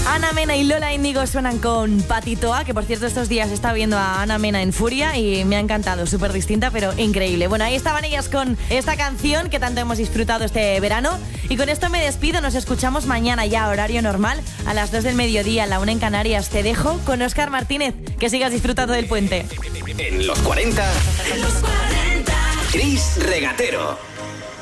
Ana Mena y Lola Índigo suenan con Patitoa, que por cierto estos días está viendo a Ana Mena en Furia y me ha encantado, súper distinta pero increíble. Bueno, ahí estaban ellas con esta canción que tanto hemos disfrutado este verano y con esto me despido, nos escuchamos mañana ya horario normal a las 2 del mediodía, a la 1 en Canarias. Te dejo con Óscar Martínez, que sigas disfrutando del puente. En los 40, Chris Regatero.